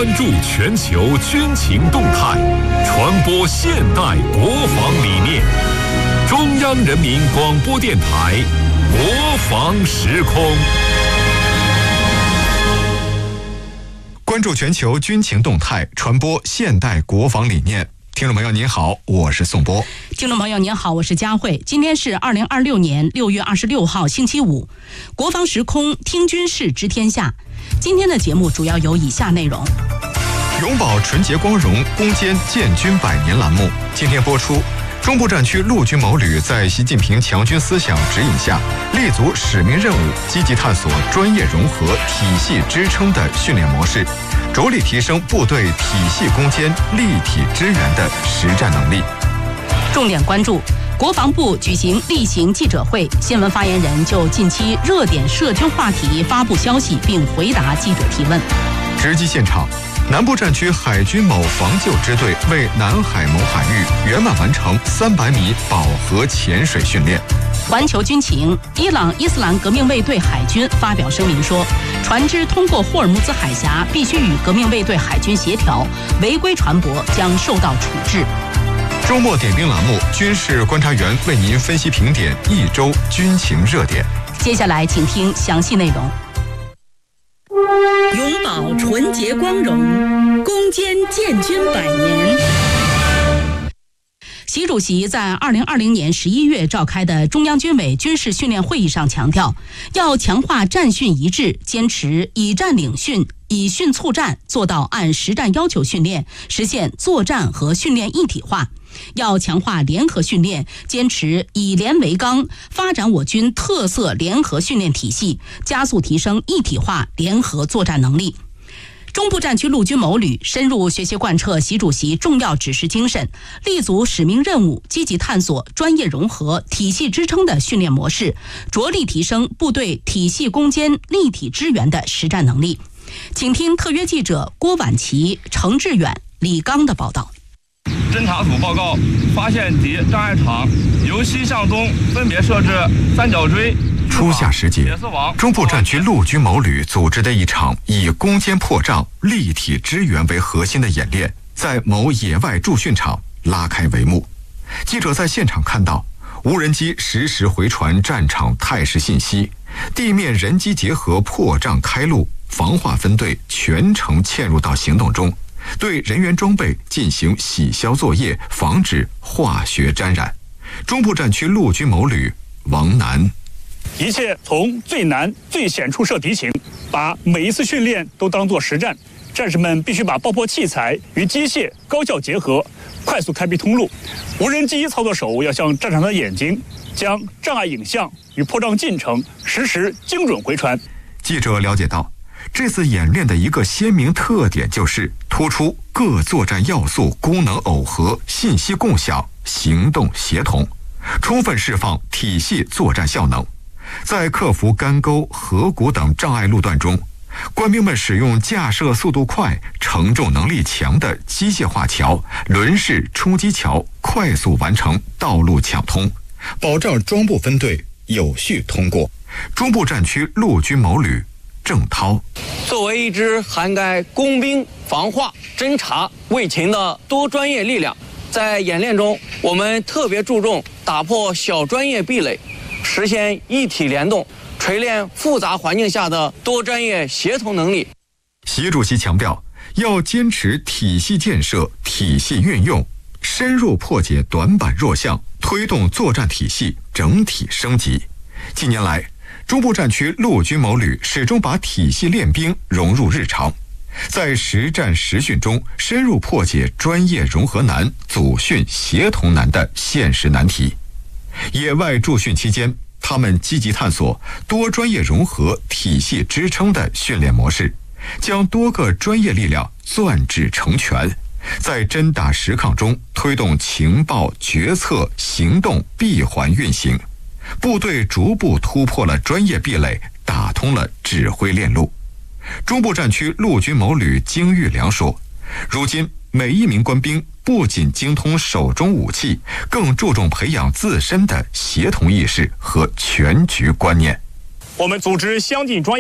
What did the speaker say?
关注全球军情动态，传播现代国防理念。中央人民广播电台国防时空。 关注全球军情动态，传播现代国防理念。听众朋友您好，我是宋波。 听众朋友您好，我是佳慧。今天是2026年6月26号星期五，国防时空听军事知天下。今天的节目主要有以下内容： 永葆纯洁光荣，攻坚建军100年栏目今天播出。中部战区陆军某旅在习近平强军思想指引下，立足使命任务，积极探索专业融合、体系支撑的训练模式，着力提升部队体系攻坚、立体支援的实战能力。 重点关注国防部举行例行记者会，新闻发言人就近期热点涉军话题发布消息，并回答记者提问。 直击现场，南部战区海军某防救支队为南海某海域圆满完成300米饱和潜水训练。 环球军情，伊朗伊斯兰革命卫队海军发表声明说，船只通过霍尔木兹海峡必须与革命卫队海军协调，违规船舶将受到处置。 周末点兵栏目，军事观察员为您分析评点一周军情热点。 接下来请听详细内容。永葆纯洁光荣，攻坚建军100年。习主席在2020年11月召开的中央军委军事训练会议上强调，要强化战训一致，坚持以战领训、以训促战，做到按实战要求训练，实现作战和训练一体化。要强化联合训练，坚持以联为纲，发展我军特色联合训练体系，加速提升一体化联合作战能力。中部战区陆军某旅深入学习贯彻习主席重要指示精神，立足使命任务，积极探索专业融合、体系支撑的训练模式，着力提升部队体系攻坚、立体支援的实战能力。请听特约记者郭婉琪、程志远、李刚的报道。 侦察组报告发现敌障碍场由西向东分别设置三角锥。 初夏时节，中部战区陆军某旅组织的一场以攻坚破障、立体支援为核心的演练，在某野外驻训场拉开帷幕。记者在现场看到，无人机实时回传战场态势信息，地面人机结合破障开路，防化分队全程嵌入到行动中，对人员装备进行洗消作业，防止化学沾染。中部战区陆军某旅王楠， 一切从最难最险处设敌情，把每一次训练都当作实战。战士们必须把爆破器材与机械高效结合，快速开辟通路。无人机操作手要像战场的眼睛，将障碍影像与破障进程实时精准回传。 记者了解到，这次演练的一个鲜明特点就是突出各作战要素功能耦合、信息共享、行动协同，充分释放体系作战效能。在克服干沟、河谷等障碍路段中，官兵们使用架设速度快、承重能力强的机械化桥、轮式冲击桥，快速完成道路抢通，保障装部分队有序通过。中部战区陆军某旅郑涛， 作为一支涵盖工兵、防化、侦察、卫勤的多专业力量，在演练中，我们特别注重打破小专业壁垒，实现一体联动，锤炼复杂环境下的多专业协同能力。 习主席强调，要坚持体系建设、体系运用，深入破解短板弱项，推动作战体系整体升级。近年来，中部战区陆军某旅始终把体系练兵融入日常，在实战实训中深入破解专业融合难、组训协同难的现实难题。野外驻训期间，他们积极探索多专业融合、体系支撑的训练模式，将多个专业力量攥指成拳，在真打实抗中推动情报、决策、行动闭环运行。部队逐步突破了专业壁垒，打通了指挥链路。中部战区陆军某旅金玉良说，如今每一名官兵不仅精通手中武器，更注重培养自身的协同意识和全局观念。 我们组织相近专业